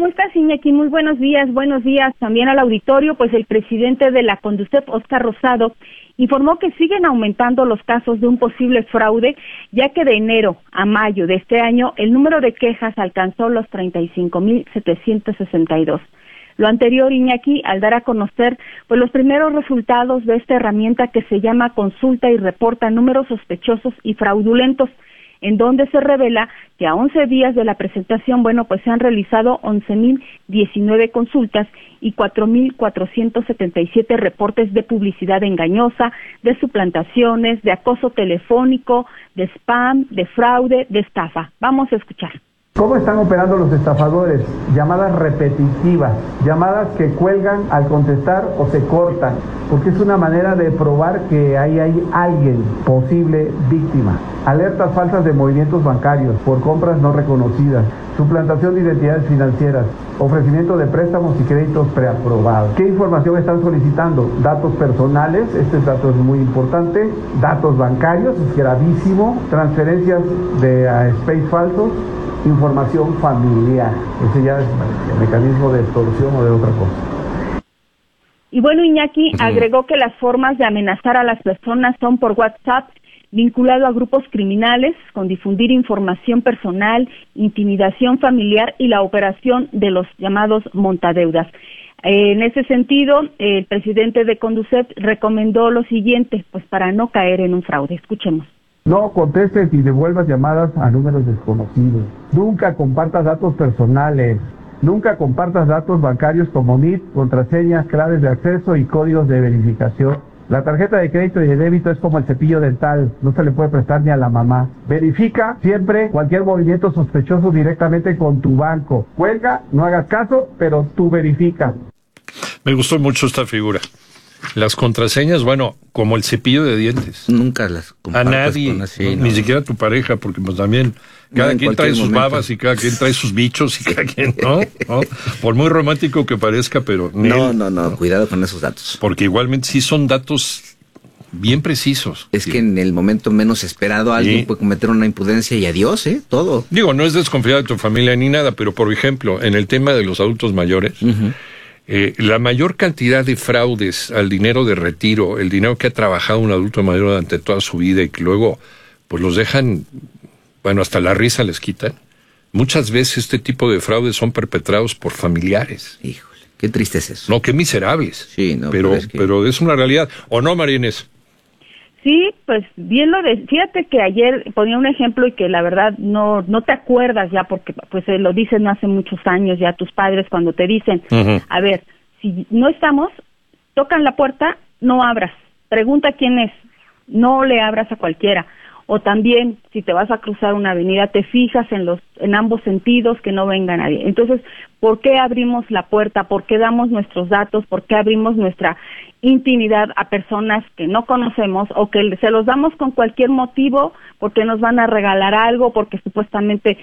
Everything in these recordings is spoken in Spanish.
¿Cómo estás, Iñaki? Muy buenos días también al auditorio. Pues el presidente de la Conducef, Óscar Rosado, informó que siguen aumentando los casos de un posible fraude, ya que de enero a mayo de este año el número de quejas alcanzó los 35,762. Lo anterior, Iñaki, al dar a conocer pues los primeros resultados de esta herramienta que se llama Consulta y Reporta Números Sospechosos y Fraudulentos, en donde se revela que a 11 días de la presentación, pues se han realizado 11,019 consultas y 4,477 reportes de publicidad engañosa, de suplantaciones, de acoso telefónico, de spam, de fraude, de estafa. Vamos a escuchar. ¿Cómo están operando los estafadores? Llamadas repetitivas, llamadas que cuelgan al contestar o se cortan, porque es una manera de probar que ahí hay alguien, posible víctima. Alertas falsas de movimientos bancarios por compras no reconocidas, suplantación de identidades financieras, ofrecimiento de préstamos y créditos preaprobados. ¿Qué información están solicitando? Datos personales, este dato es muy importante, datos bancarios, es gravísimo, transferencias de space falsos, información familiar. Ese ya es el mecanismo de extorsión o de otra cosa. Y bueno, Iñaki agregó que las formas de amenazar a las personas son por WhatsApp, vinculado a grupos criminales, con difundir información personal, intimidación familiar y la operación de los llamados montadeudas. En ese sentido, el presidente de Conducef recomendó lo siguiente, pues para no caer en un fraude. Escuchemos. No contestes y devuelvas llamadas a números desconocidos. Nunca compartas datos personales. Nunca compartas datos bancarios como NIT, contraseñas, claves de acceso y códigos de verificación. La tarjeta de crédito y de débito es como el cepillo dental, no se le puede prestar ni a la mamá. Verifica siempre cualquier movimiento sospechoso directamente con tu banco. Cuelga, no hagas caso, pero tú verifica. Me gustó mucho esta figura. Las contraseñas, como el cepillo de dientes. Nunca las compartas a nadie, ni siquiera a tu pareja, porque pues también cada quien trae sus babas y cada quien trae sus bichos y cada quien, ¿no? Por muy romántico que parezca, pero... No, cuidado con esos datos. Porque igualmente sí son datos bien precisos. Es que en el momento menos esperado alguien puede cometer una imprudencia y adiós, todo. Digo, no es desconfiar de tu familia ni nada, pero por ejemplo, en el tema de los adultos mayores... la mayor cantidad de fraudes al dinero de retiro, el dinero que ha trabajado un adulto mayor durante toda su vida y que luego pues los dejan, hasta la risa les quitan. Muchas veces este tipo de fraudes son perpetrados por familiares. Híjole, qué triste es eso. No, qué miserables. Sí, no, pero es una realidad. ¿O no, María Inés? Sí, pues bien fíjate que ayer ponía un ejemplo y que la verdad no te acuerdas ya porque pues lo dicen hace muchos años ya tus padres cuando te dicen, a ver, si no estamos, tocan la puerta, no abras, pregunta quién es, no le abras a cualquiera. O también, si te vas a cruzar una avenida, te fijas en ambos sentidos, que no venga nadie. Entonces, ¿por qué abrimos la puerta? ¿Por qué damos nuestros datos? ¿Por qué abrimos nuestra intimidad a personas que no conocemos o que se los damos con cualquier motivo? Porque nos van a regalar algo, porque supuestamente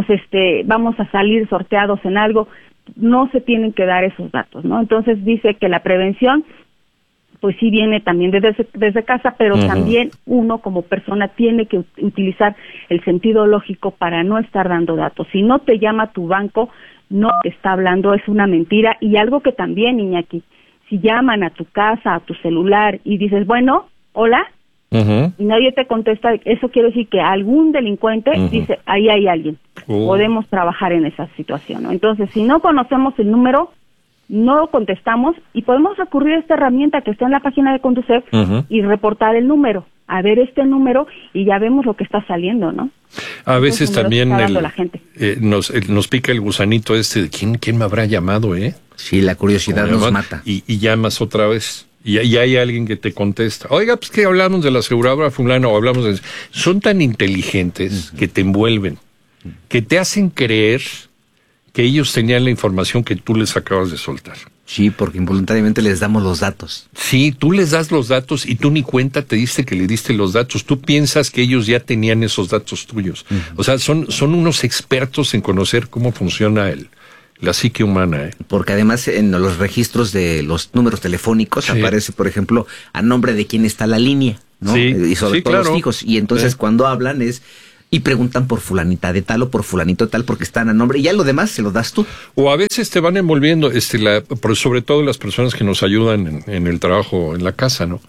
vamos a salir sorteados en algo. No se tienen que dar esos datos, ¿no? Entonces dice que la prevención pues sí viene también desde casa, pero también uno como persona tiene que utilizar el sentido lógico para no estar dando datos. Si no te llama tu banco, no te está hablando, es una mentira. Y algo que también, Iñaki, si llaman a tu casa, a tu celular y dices, hola, y nadie te contesta, eso quiere decir que algún delincuente dice, ahí hay alguien. Podemos trabajar en esa situación, ¿no? Entonces, si no conocemos el número, no contestamos y podemos recurrir a esta herramienta que está en la página de Conducef y reportar el número, a ver este número y ya vemos lo que está saliendo, ¿no? A veces también la gente. Nos pica el gusanito de quién me habrá llamado, Sí, la curiosidad nos mata. Y llamas otra vez y hay alguien que te contesta. Oiga, pues que hablamos de la aseguradora fulana o hablamos de... Son tan inteligentes que te envuelven, que te hacen creer que ellos tenían la información que tú les acabas de soltar. Sí, porque involuntariamente les damos los datos. Sí, tú les das los datos y tú ni cuenta te diste que le diste los datos. Tú piensas que ellos ya tenían esos datos tuyos. O sea, son unos expertos en conocer cómo funciona la psique humana. Porque además en los registros de los números telefónicos aparece, por ejemplo, a nombre de quién está la línea, ¿no? Sí, y sobre todo los fijos. Y entonces cuando hablan es... y preguntan por fulanita de tal o por fulanito de tal porque están a nombre y ya lo demás se lo das tú. O a veces te van envolviendo, sobre todo las personas que nos ayudan en el trabajo en la casa, ¿no?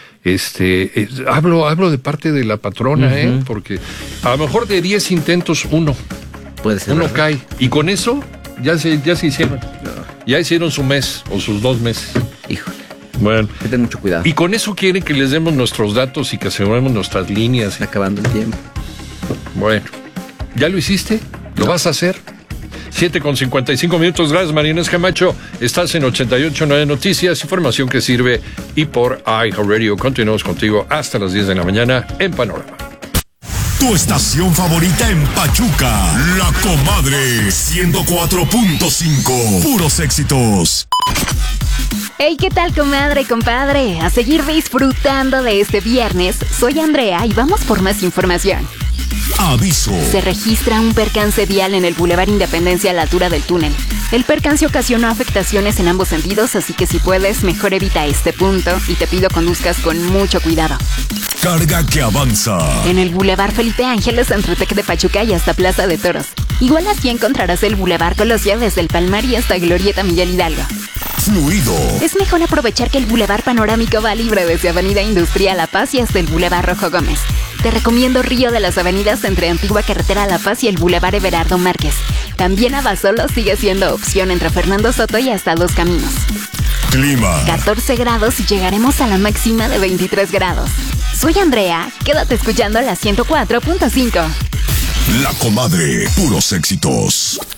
Hablo de parte de la patrona, porque a lo mejor de 10 intentos uno cae, y con eso ya se hicieron, ya hicieron su mes o sus 2 meses. Hijo. Bueno, que ten mucho cuidado. Y con eso quieren que les demos nuestros datos y que aseguremos nuestras líneas. Está acabando el tiempo. Bueno, ¿ya lo hiciste? ¿Lo vas a hacer? 7:55. Gracias, María Inés Camacho. Estás en 88.9 Noticias, información que sirve, y por iHeartRadio. Continuamos contigo hasta las 10 de la mañana en Panorama. Tu estación favorita en Pachuca, La Comadre 104.5. Puros éxitos. Hey, ¿qué tal, comadre y compadre? A seguir disfrutando de este viernes. Soy Andrea y vamos por más información. Aviso. Se registra un percance vial en el Boulevard Independencia a la altura del túnel. El percance ocasionó afectaciones en ambos sentidos, así que si puedes, mejor evita este punto y te pido conduzcas con mucho cuidado. Carga que avanza. En el Boulevard Felipe Ángeles, entre Tec de Pachuca y hasta Plaza de Toros. Igual así encontrarás el Boulevard Colossia desde el Palmar y hasta Glorieta Miguel Hidalgo. Fluido. Es mejor aprovechar que el Boulevard Panorámico va libre desde Avenida Industrial La Paz y hasta el Boulevard Rojo Gómez. Te recomiendo Río de las Avenidas entre Antigua Carretera La Paz y el Boulevard Everardo Márquez. También Abasolo sigue siendo opción entre Fernando Soto y hasta Dos Caminos. Clima. 14 grados y llegaremos a la máxima de 23 grados. Soy Andrea, quédate escuchando la 104.5. La Comadre, puros éxitos.